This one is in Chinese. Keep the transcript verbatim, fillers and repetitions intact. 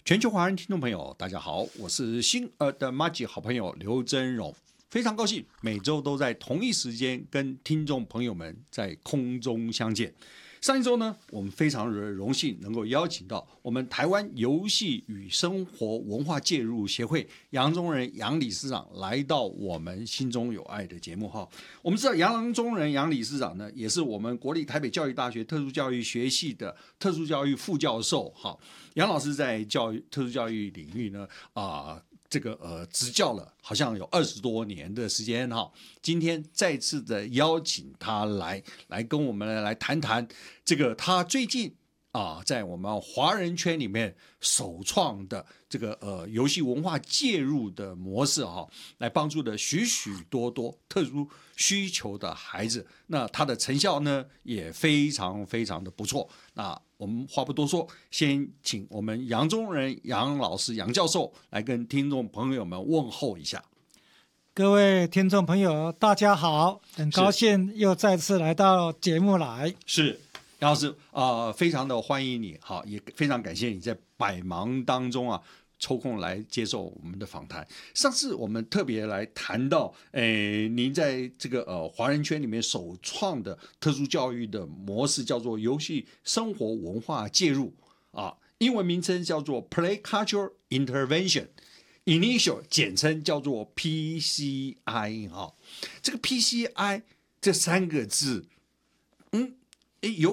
全球华人听众朋友，大家好，我是新儿的麻吉好朋友刘真荣，非常高兴每周都在同一时间跟听众朋友们在空中相见。上一周呢，我们非常荣幸能够邀请到我们台湾游戏与生活文化介入协会杨宗仁杨理事长来到我们心中有爱的节目哈。我们知道杨宗仁杨理事长呢，也是我们国立台北教育大学特殊教育学系的特殊教育副教授哈。杨老师在教育特殊教育领域呢啊。呃这个呃执教了好像有二十多年的时间哈，今天再次的邀请他来来跟我们来谈谈这个他最近啊在我们华人圈里面首创的这个呃游戏文化介入的模式哈，来帮助的许许多多特殊需求的孩子，那他的成效呢也非常非常的不错。那我们话不多说，先请我们杨宗仁杨老师杨教授来跟听众朋友们问候一下。 各位听众朋友大家好，很高兴又再次来到节目来。 是杨老师啊、呃，非常的欢迎你，好，也非常感谢你在百忙当中啊抽空来接受我们的访谈。上次我们特别来谈到，诶，您在这个呃华人圈里面首创的特殊教育的模式叫做游戏生活文化介入啊，英文名称叫做 Play Culture Intervention。Initial 简称叫做 P C I 哈，这个 P C I 这三个字，嗯，有